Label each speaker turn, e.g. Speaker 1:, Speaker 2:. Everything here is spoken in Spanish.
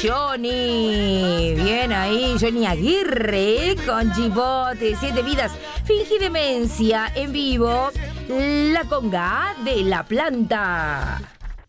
Speaker 1: Johnny. Bien ahí, Johnny Aguirre con Chipote, 7 vidas. Fingí demencia en vivo. La conga de la planta.